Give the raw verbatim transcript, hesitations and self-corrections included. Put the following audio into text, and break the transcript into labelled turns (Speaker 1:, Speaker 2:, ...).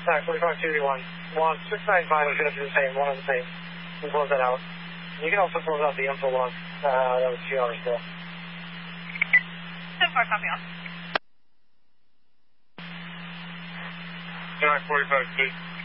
Speaker 1: Alright, forty-five two one. One, six nine five is going to do the same, one and the same. You can close that out. You can also close out the info log. Uh, that was two hours ago.
Speaker 2: ten four, copy off.
Speaker 3: Alright, forty-five two.